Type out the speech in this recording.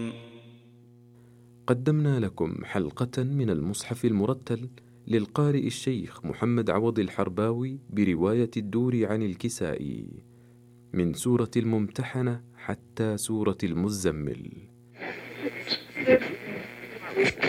قدمنا لكم حلقة من المصحف المرتل للقارئ الشيخ محمد عوض الحرباوي برواية الدور عن الكسائي، من سورة الممتحنة حتى سورة المزمل.